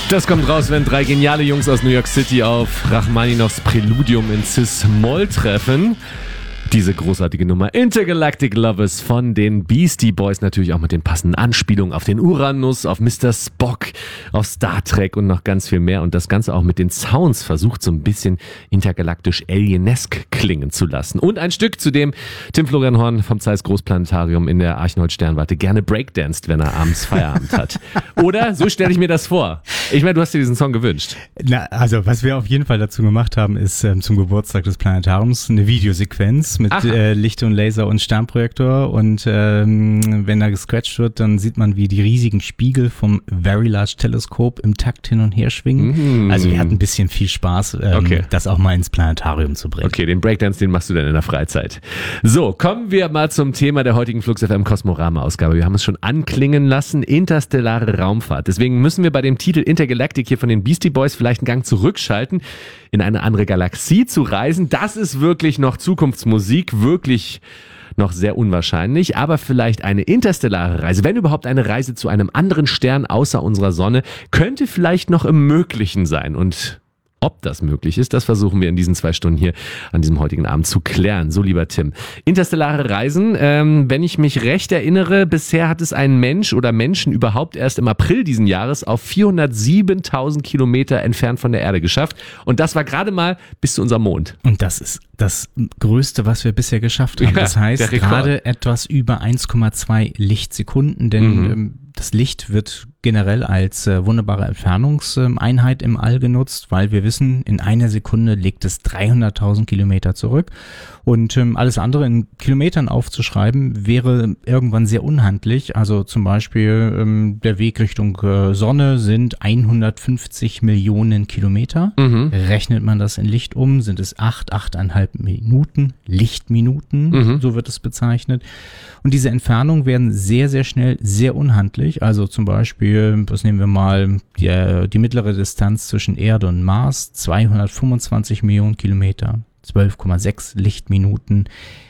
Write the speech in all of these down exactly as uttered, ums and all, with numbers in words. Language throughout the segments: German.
Das kommt raus, wenn drei geniale Jungs aus New York City auf Rachmaninows Präludium in Cis-Moll treffen. Diese großartige Nummer Intergalactic Lovers von den Beastie Boys, natürlich auch mit den passenden Anspielungen auf den Uranus, auf Mister Spock, auf Star Trek und noch ganz viel mehr. Und das Ganze auch mit den Sounds versucht, so ein bisschen intergalaktisch alienesk klingen zu lassen. Und ein Stück, zu dem Tim Florian Horn vom Zeiss Großplanetarium in der Archinold-Sternwarte gerne breakdanced, wenn er abends Feierabend hat. Oder? So stelle ich mir das vor. Ich meine, du hast dir diesen Song gewünscht. Na, also, was wir auf jeden Fall dazu gemacht haben, ist ähm, zum Geburtstag des Planetariums eine Videosequenz mit äh, Licht und Laser und Sternprojektor, und ähm, wenn da gescratcht wird, dann sieht man, wie die riesigen Spiegel vom Very Large Telescope im Takt hin und her schwingen. Mm. Also wir hatten ein bisschen viel Spaß, ähm, okay. das auch mal ins Planetarium zu bringen. Okay, den Breakdance, den machst du dann in der Freizeit. So, kommen wir mal zum Thema der heutigen Flux F M Kosmorama-Ausgabe. Wir haben es schon anklingen lassen, interstellare Raumfahrt. Deswegen müssen wir bei dem Titel Intergalactic hier von den Beastie Boys vielleicht einen Gang zurückschalten, in eine andere Galaxie zu reisen. Das ist wirklich noch Zukunftsmusik, wirklich noch sehr unwahrscheinlich, aber vielleicht eine interstellare Reise, wenn überhaupt eine Reise zu einem anderen Stern außer unserer Sonne, könnte vielleicht noch im Möglichen sein. Und ob das möglich ist, das versuchen wir in diesen zwei Stunden hier an diesem heutigen Abend zu klären. So, lieber Tim. Interstellare Reisen, ähm, wenn ich mich recht erinnere, bisher hat es ein Mensch oder Menschen überhaupt erst im April diesen Jahres auf vierhundertsiebentausend Kilometer entfernt von der Erde geschafft. Und das war gerade mal bis zu unserem Mond. Und das ist das Größte, was wir bisher geschafft haben. Ja, das heißt, gerade etwas über eins Komma zwei Lichtsekunden, denn mhm. ähm, das Licht wird generell als äh, wunderbare Entfernungseinheit im All genutzt, weil wir wissen, in einer Sekunde legt es dreihunderttausend Kilometer zurück. Und ähm, alles andere in Kilometern aufzuschreiben, wäre irgendwann sehr unhandlich. Also zum Beispiel ähm, der Weg Richtung äh, Sonne sind hundertfünfzig Millionen Kilometer. Mhm. Rechnet man das in Licht um, sind es acht, achteinhalb Minuten, Lichtminuten, mhm. so wird es bezeichnet. Und diese Entfernungen werden sehr, sehr schnell sehr unhandlich. Also zum Beispiel, was nehmen wir mal, die, die mittlere Distanz zwischen Erde und Mars, zweihundertfünfundzwanzig Millionen Kilometer, zwölf Komma sechs Lichtminuten.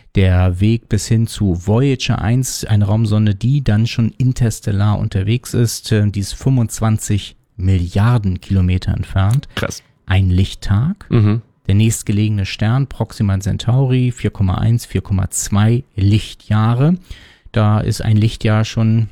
Der Weg bis hin zu Voyager eins, eine Raumsonde, die dann schon interstellar unterwegs ist, die ist fünfundzwanzig Milliarden Kilometer entfernt. Krass. Ein Lichttag. Mhm. Der nächstgelegene Stern, Proxima Centauri, vier Komma eins, vier Komma zwei Lichtjahre. Da ist ein Lichtjahr schon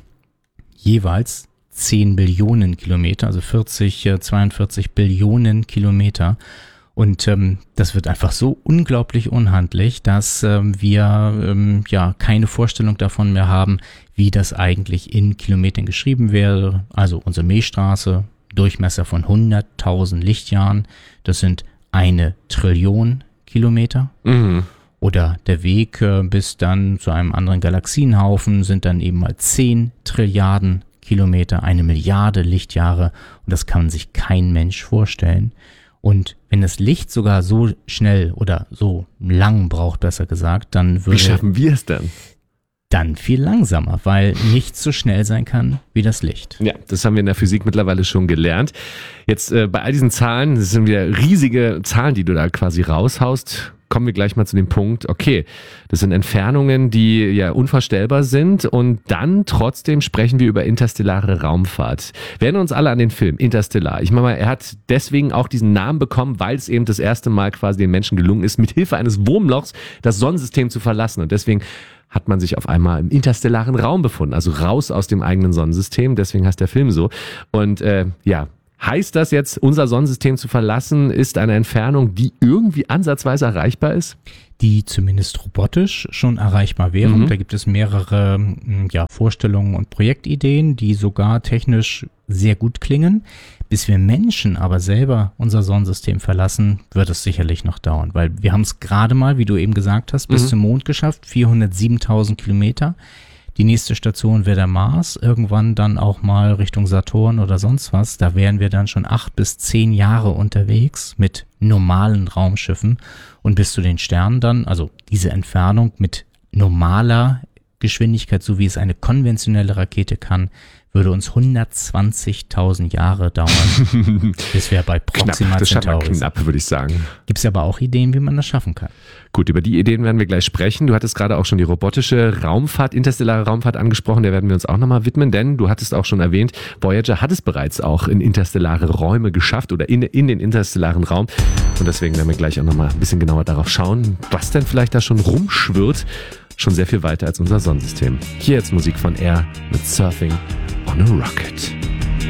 jeweils zehn Billionen Kilometer, also vierzig, zweiundvierzig Billionen Kilometer. Und ähm, das wird einfach so unglaublich unhandlich, dass ähm, wir ähm, ja keine Vorstellung davon mehr haben, wie das eigentlich in Kilometern geschrieben wäre. Also unsere Milchstraße, Durchmesser von hunderttausend Lichtjahren, das sind eine Trillion Kilometer. Mhm. Oder der Weg äh, bis dann zu einem anderen Galaxienhaufen sind dann eben mal zehn Trilliarden Kilometer, eine Milliarde Lichtjahre. Und das kann sich kein Mensch vorstellen. Und wenn das Licht sogar so schnell oder so lang braucht, besser gesagt, dann würde... Wie schaffen wir es denn? Dann viel langsamer, weil nichts so schnell sein kann wie das Licht. Ja, das haben wir in der Physik mittlerweile schon gelernt. Jetzt äh, bei all diesen Zahlen, das sind wieder riesige Zahlen, die du da quasi raushaust, kommen wir gleich mal zu dem Punkt, okay, das sind Entfernungen, die ja unvorstellbar sind, und dann trotzdem sprechen wir über interstellare Raumfahrt. Wir erinnern uns alle an den Film Interstellar. Ich meine mal, er hat deswegen auch diesen Namen bekommen, weil es eben das erste Mal quasi den Menschen gelungen ist, mit Hilfe eines Wurmlochs das Sonnensystem zu verlassen, und deswegen hat man sich auf einmal im interstellaren Raum befunden, also raus aus dem eigenen Sonnensystem, deswegen heißt der Film so. Und äh, ja, heißt das jetzt, unser Sonnensystem zu verlassen, ist eine Entfernung, die irgendwie ansatzweise erreichbar ist? Die zumindest robotisch schon erreichbar wären. Mhm. Da gibt es mehrere ja, Vorstellungen und Projektideen, die sogar technisch sehr gut klingen. Bis wir Menschen aber selber unser Sonnensystem verlassen, wird es sicherlich noch dauern, weil wir haben es gerade mal, wie du eben gesagt hast, bis mhm. zum Mond geschafft, vierhundertsiebentausend Kilometer. Die nächste Station wäre der Mars, irgendwann dann auch mal Richtung Saturn oder sonst was. Da wären wir dann schon acht bis zehn Jahre unterwegs mit normalen Raumschiffen, und bis zu den Sternen dann, also diese Entfernung mit normaler Geschwindigkeit, so wie es eine konventionelle Rakete kann, würde uns hundertzwanzigtausend Jahre dauern, bis wir bei Proxima knapp, das Centauri sind. Knapp, würde ich sagen. Gibt es aber auch Ideen, wie man das schaffen kann. Gut, über die Ideen werden wir gleich sprechen. Du hattest gerade auch schon die robotische Raumfahrt, interstellare Raumfahrt angesprochen. Der werden wir uns auch nochmal widmen, denn du hattest auch schon erwähnt, Voyager hat es bereits auch in interstellare Räume geschafft oder in, in den interstellaren Raum. Und deswegen werden wir gleich auch nochmal ein bisschen genauer darauf schauen, was denn vielleicht da schon rumschwirrt. Schon sehr viel weiter als unser Sonnensystem. Hier jetzt Musik von Air mit Surfing on a Rocket.